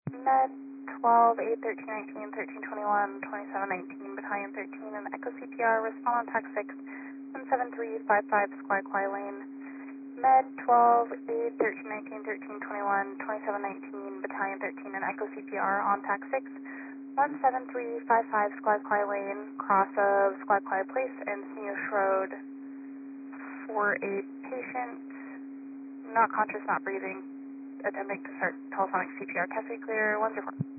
Med 12, 8, 13, 19, 13, 21, 27, 19, Battalion 13, and Echo CPR, respond on TAC 6, 17355 Squai Quai Lane. Med 12, 8, 13, 19, 13, 21, 27, 19, Battalion 13, and Echo CPR on TAC 6, 17355 Squai Quai Lane, cross of Squai Quai Place and Sneosh Road for a patient not conscious, not breathing, attempting to start telephonic CPR. Cascade clear, 104.